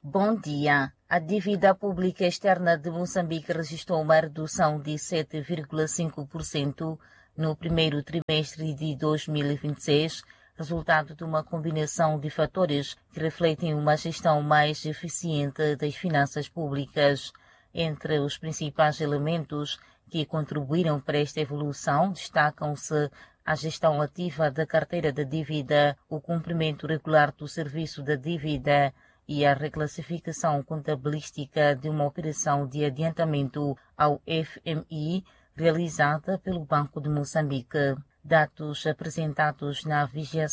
Bom dia. A dívida pública externa de Moçambique registrou uma redução de 7,5% no primeiro trimestre de 2026, resultado de uma combinação de fatores que refletem uma gestão mais eficiente das finanças públicas. Entre os principais elementos que contribuíram para esta evolução destacam-se a gestão ativa da carteira de dívida, o cumprimento regular do serviço da dívida e a reclassificação contabilística de uma operação de adiantamento ao FMI realizada pelo Banco de Moçambique. Dados apresentados na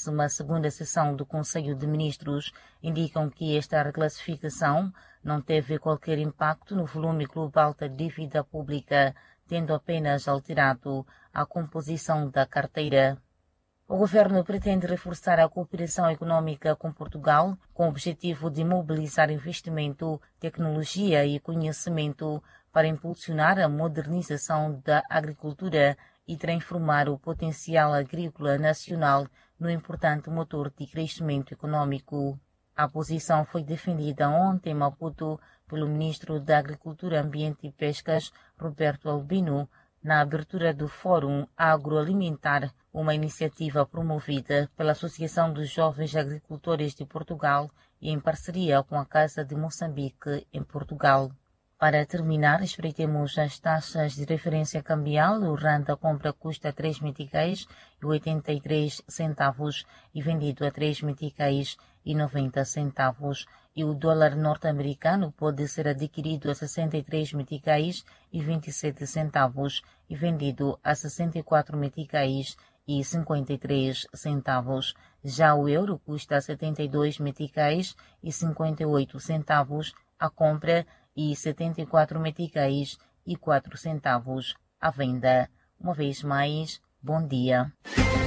22ª sessão do Conselho de Ministros indicam que esta reclassificação não teve qualquer impacto no volume global da dívida pública, tendo apenas alterado a composição da carteira. O governo pretende reforçar a cooperação econômica com Portugal, com o objetivo de mobilizar investimento, tecnologia e conhecimento para impulsionar a modernização da agricultura e transformar o potencial agrícola nacional no importante motor de crescimento econômico. A posição foi defendida ontem em Maputo pelo ministro da Agricultura, Ambiente e Pescas, Roberto Albino, na abertura do Fórum Agroalimentar, uma iniciativa promovida pela Associação dos Jovens Agricultores de Portugal e em parceria com a Casa de Moçambique, em Portugal. Para terminar, espreitemos as taxas de referência cambial. O rand compra custa 3 meticais e 83 centavos e vendido a 3 meticais e 90 centavos. E o dólar norte-americano pode ser adquirido a 63 meticais e 27 centavos e vendido a 64 meticais e 53 centavos. Já o euro custa 72 meticais e 58 centavos a compra e 74 meticais e 4 centavos à venda. Uma vez mais, bom dia.